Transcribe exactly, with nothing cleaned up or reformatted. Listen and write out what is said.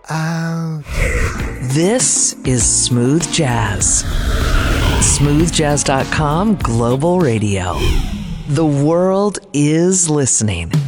out. This is Smooth Jazz. smooth jazz dot com Global Radio. The world is listening.